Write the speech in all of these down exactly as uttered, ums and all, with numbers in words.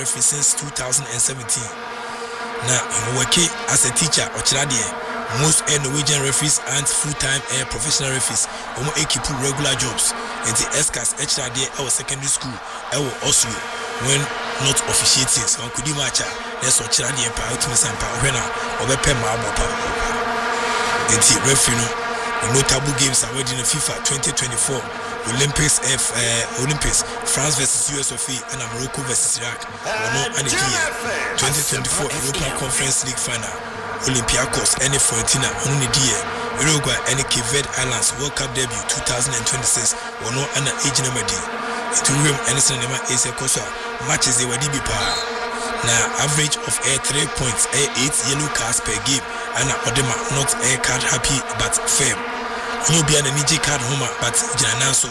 referee since two thousand seventeen. Now, he working as a teacher or Chiradier. Most air Norwegian referees and full-time air professional referees omo keep regular jobs. And the S C A S H R D our secondary school our Oslo when not officiating. So could you match that's what Chiradi and Power to Miss and Power Rena or Bepe Marble Power. And the referee no notable games are in the FIFA twenty twenty-four Olympics F uh, Olympics France versus U S of A and Morocco versus Iraq. Or no and twenty twenty-four European Conference League final. Olympiacos and Fiorentina on the D A, Uruguay and Cape Verde Islands World Cup debut twenty twenty-six or no an age number D. It will and cinema is a cosa matches they were D B power. Now average of air three points, air eight yellow cards per game, and Odema not air card happy but firm. You be an N G card homer but Jananso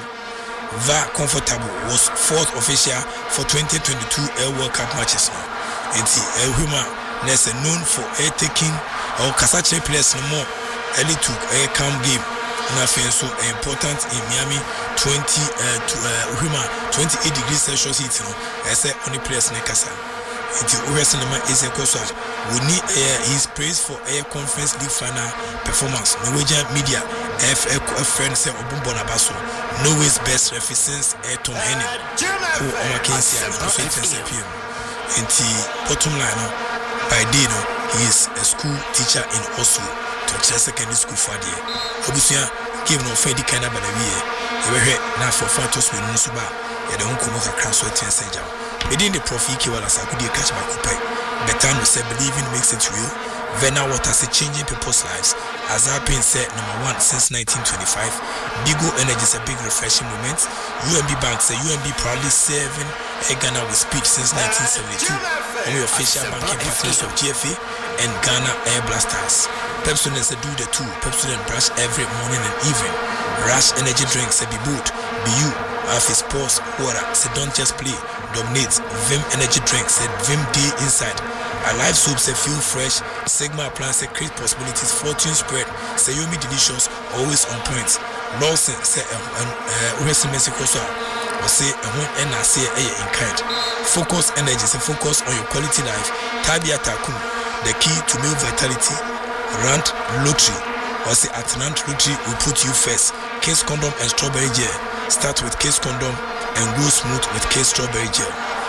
Va comfortable was fourth official for twenty twenty-two Air World Cup matches now. It's a human. Ness known for air taking or Kasache players no more early took air camp game. Nothing so important in Miami twenty uh, to uh Rima twenty-eight degrees Celsius heat no I say only players in Kasa. It's Cinema is a concert. We need uh, his praise for air conference league final performance. Norwegian media F A friend say Obumbona Basso. Norway's best referee since Air Tom Henning who on Mackenzie and twenty P M. And the bottom line by day no, he is a school teacher in Oslo to secondary school for the year. Obusia give no fair kind of a year. You were now for Fantos with Nusuba, you don't come with a cross or ten cent. Within the profit, you will as a good catch back up. Betano said believing makes it real. Vena Waters is changing people's lives. As Alpine said, number one since nineteen twenty-five. Bigo Energy is a big refreshing moment. U M B Bank said U M B proudly serving Ghana with speed since nineteen seventy-two. And we official banking partners of G F A and Ghana Air Blasters. Pepsi said do the two. Pepsi brush every morning and evening. Rush energy drinks said be boot. Be you. Office sports water said don't just play. Dominate. Vim energy drinks said Vim D inside. Alive soup say feel fresh. Sigma plants say create possibilities. Fortune spread say you me delicious. Always on point. Lawson say and wrestling Mexico so or say and I say in kind. Focus energy say focus on your quality life. Tabia Takum, the key to male vitality. Rant lottery or say at Rant lottery will put you first. Case condom and strawberry gel. Start with Case condom and go smooth with Case strawberry gel.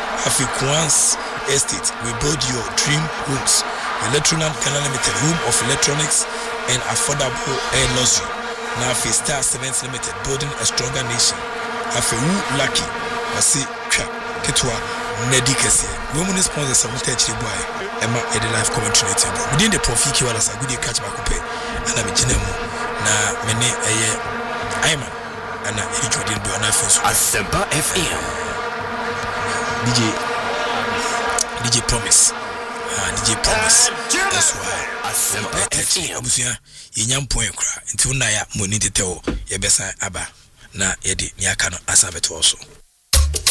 Afiquans Estate, we build your dream homes. Electroland Ghana Limited, home of electronics and affordable air luxury. Now for Star Cements Limited, building a stronger nation. Afi Wu Lucky, I say Ketwa Nedi Kese. Women sponsors some touch the boy. Emma Eddie Life commentary. Within the profit you are as a good catch back up. And I'm a general. Na many a year. I'm and I didn't do an offense. Asempa F M. D J D J Promise. Ah, D J Promise. That's why Asempa F M. Abusia, yenyam point kra. Nti una ya money tete o. Ye besa aba. Na yedi ni aka no asabeto also.